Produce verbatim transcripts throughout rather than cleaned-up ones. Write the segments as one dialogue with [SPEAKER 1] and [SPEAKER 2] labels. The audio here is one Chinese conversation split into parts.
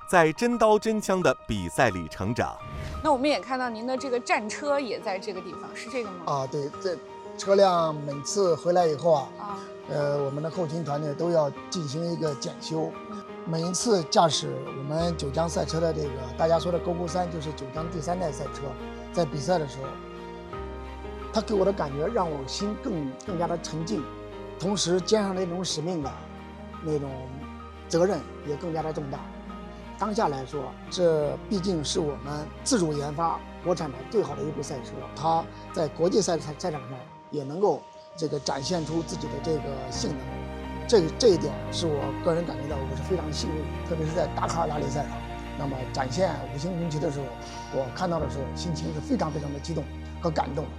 [SPEAKER 1] 在真刀真枪的比赛里成长。
[SPEAKER 2] 那我们也看到您的这个战车也在这个地方，是这个吗？
[SPEAKER 3] 啊，对，这车辆每次回来以后啊，
[SPEAKER 2] 啊，
[SPEAKER 3] 呃，我们的后勤团队都要进行一个检修。每一次驾驶我们九江赛车的这个大家说的勾勾三，就是九江第三代赛车，在比赛的时候，它给我的感觉让我心更更加的沉静，同时肩上的那种使命感，那种责任也更加的重大。当下来说，这毕竟是我们自主研发国产的最好的一部赛车，它在国际赛赛赛场上也能够这个展现出自己的这个性能，这个这一点是我个人感觉到我是非常幸运，特别是在达喀尔拉力赛上，那么展现五星红旗的时候，我看到的时候心情是非常非常的激动和感动的。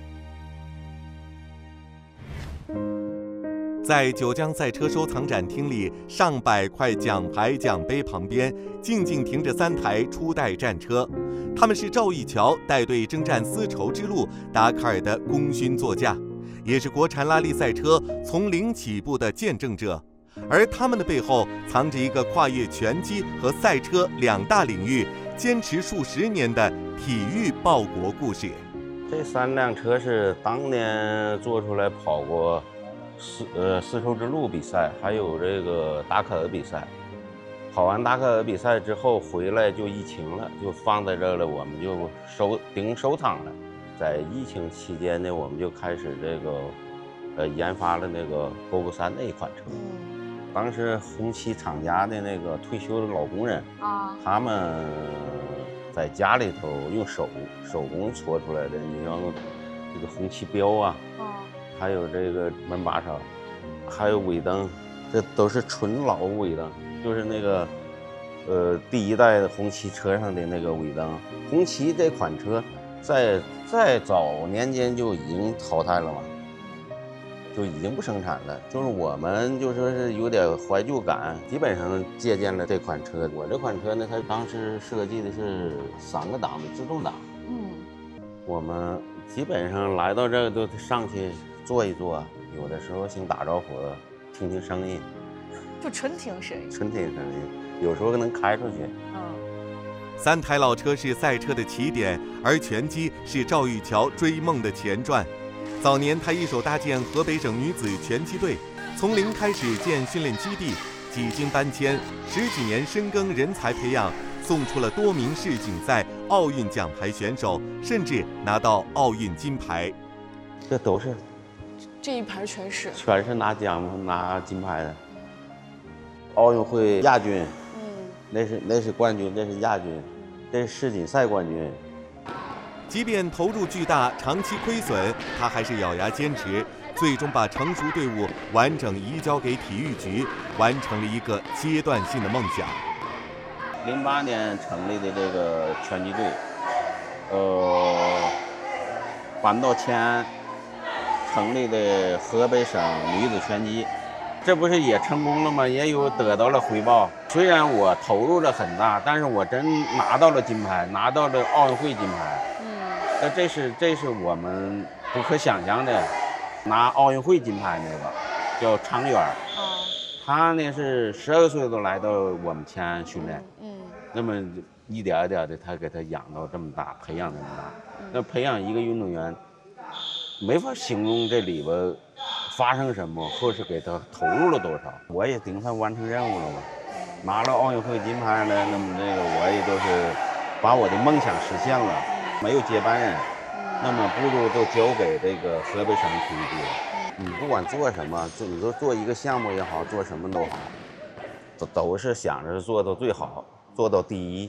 [SPEAKER 1] 在九江赛车收藏展厅里，上百块奖牌奖杯旁边，静静停着三台初代战车，他们是赵玉桥带队征战丝绸之路达喀尔的功勋座驾，也是国产拉力赛车从零起步的见证者。而他们的背后藏着一个跨越拳击和赛车两大领域，坚持数十年的体育报国故事。
[SPEAKER 4] 这三辆车是当年做出来跑过丝呃丝绸之路比赛，还有这个达喀尔比赛。跑完达喀尔比赛之后回来就疫情了，就放在这儿了，我们就收顶收藏了。在疫情期间呢，我们就开始这个呃研发了那个勾勾三那一款车。当时红旗厂家的那个退休的老工人啊，他们在家里头用手手工搓出来的，你像这个红旗标啊，还有这个门把手，还有尾灯，这都是纯老尾灯，就是那个呃第一代的红旗车上的那个尾灯。红旗这款车在在早年间就已经淘汰了嘛，就已经不生产了。就是我们就说是有点怀旧感，基本上借鉴了这款车。我这款车呢，它当时设计的是三个档的自动挡。嗯，我们基本上来到这儿都上去坐一坐，有的时候想打招呼，听听声音，
[SPEAKER 2] 就纯听声音，
[SPEAKER 4] 纯听声音，有时候能开出去。
[SPEAKER 2] 嗯，
[SPEAKER 1] 三台老车是赛车的起点，而拳击是赵玉桥追梦的前传。早年他一手搭建河北省女子拳击队，从零开始建训练基地，几经搬迁，十几年深耕人才培养，送出了多名世锦赛、奥运奖牌选手，甚至拿到奥运金牌。
[SPEAKER 4] 这都是，
[SPEAKER 2] 这一盘全是，
[SPEAKER 4] 全是拿奖拿金牌的。奥运会亚军，嗯，那是那是冠军，那是亚军，这是世锦赛冠军。
[SPEAKER 1] 即便投入巨大，长期亏损，他还是咬牙坚持，最终把成熟队伍完整移交给体育局，完成了一个阶段性的梦想。
[SPEAKER 4] 零八年成立的这个拳击队，呃，搬到迁安成立的河北省女子拳击，这不是也成功了吗？也有得到了回报。虽然我投入了很大，但是我真拿到了金牌，拿到了奥运会金牌。那这是这是我们不可想象的，拿奥运会金牌那个叫常远，他呢是十二岁都来到我们迁安训练，嗯，那么一点一点的他给他养到这么大，培养这么大，那培养一个运动员，没法形容这里边发生什么，或是给他投入了多少。我也顶算完成任务了嘛，拿了奥运会金牌了，那么这个我也都是把我的梦想实现了。没有接班人，那么不如都交给这个河北省体育局。你不管做什么，做你说做一个项目也好，做什么都好，都都是想着做到最好，做到第一。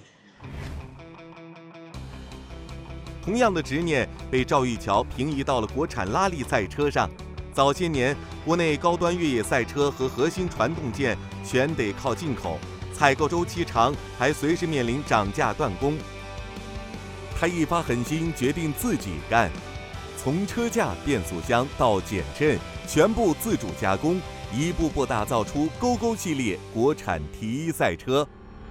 [SPEAKER 1] 同样的执念被赵玉桥平移到了国产拉力赛车上。早些年，国内高端越野赛车和核心传动件全得靠进口，采购周期长，还随时面临涨价断供。他一发狠心，决定自己干，从车架、变速箱到减震，全部自主加工，一步步打造出勾勾系列国产 T 一赛车。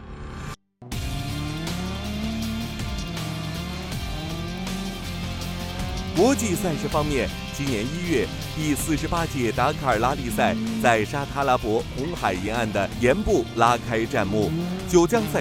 [SPEAKER 1] 国际赛事方面，今年一月，第四十八届达喀尔拉力赛在沙特阿拉伯红海沿岸的盐布拉开战幕，九江赛